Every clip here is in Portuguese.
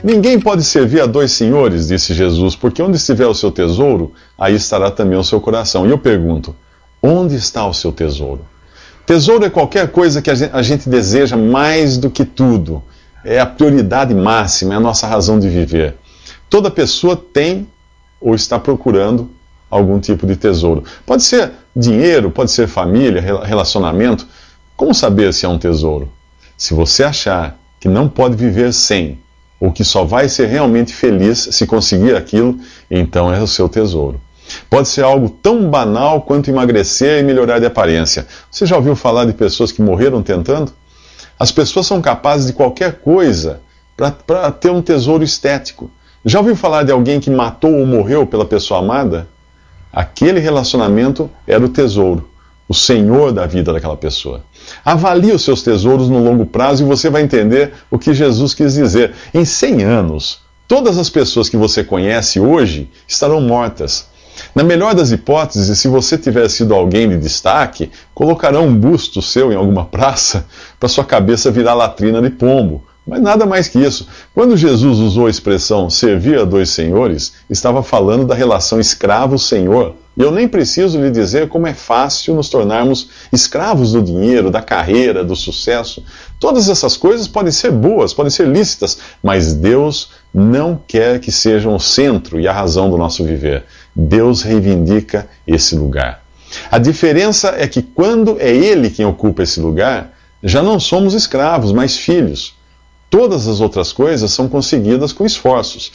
Ninguém pode servir a dois senhores, disse Jesus, porque onde estiver o seu tesouro, aí estará também o seu coração. E eu pergunto, onde está o seu tesouro? Tesouro é qualquer coisa que a gente deseja mais do que tudo. É a prioridade máxima, é a nossa razão de viver. Toda pessoa tem ou está procurando algum tipo de tesouro. Pode ser dinheiro, pode ser família, relacionamento. Como saber se é um tesouro? Se você achar que não pode viver sem, ou que só vai ser realmente feliz se conseguir aquilo, então é o seu tesouro. Pode ser algo tão banal quanto emagrecer e melhorar de aparência. Você já ouviu falar de pessoas que morreram tentando? As pessoas são capazes de qualquer coisa para ter um tesouro estético. Já ouviu falar de alguém que matou ou morreu pela pessoa amada? Aquele relacionamento era o tesouro, o senhor da vida daquela pessoa. Avalie os seus tesouros no longo prazo e você vai entender o que Jesus quis dizer. Em 100 anos, todas as pessoas que você conhece hoje estarão mortas. Na melhor das hipóteses, se você tiver sido alguém de destaque, colocarão um busto seu em alguma praça para sua cabeça virar latrina de pombo. Mas nada mais que isso. Quando Jesus usou a expressão servir a dois senhores, estava falando da relação escravo-senhor. E eu nem preciso lhe dizer como é fácil nos tornarmos escravos do dinheiro, da carreira, do sucesso. Todas essas coisas podem ser boas, podem ser lícitas, mas Deus não quer que sejam o centro e a razão do nosso viver. Deus reivindica esse lugar. A diferença é que quando é Ele quem ocupa esse lugar, já não somos escravos, mas filhos. Todas as outras coisas são conseguidas com esforços.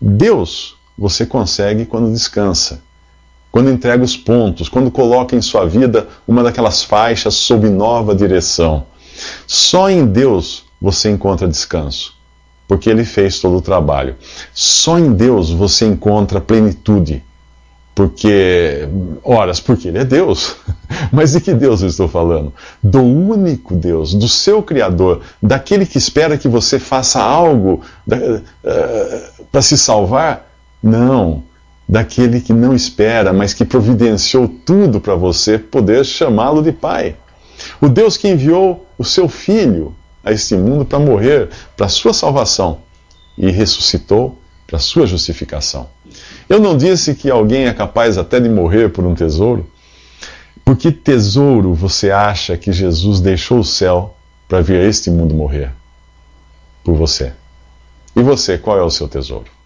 Deus você consegue quando descansa, quando entrega os pontos, quando coloca em sua vida uma daquelas faixas sob nova direção. Só em Deus você encontra descanso, porque Ele fez todo o trabalho. Só em Deus você encontra plenitude, porque Ele é Deus. Mas de que Deus eu estou falando? Do único Deus, do seu Criador, daquele que espera que você faça algo para se salvar? Não, daquele que não espera, mas que providenciou tudo para você poder chamá-lo de Pai. O Deus que enviou o seu Filho a este mundo para morrer, para a sua salvação, e ressuscitou para a sua justificação. Eu não disse que alguém é capaz até de morrer por um tesouro? Por que tesouro você acha que Jesus deixou o céu para vir a este mundo morrer? Por você. E você, qual é o seu tesouro?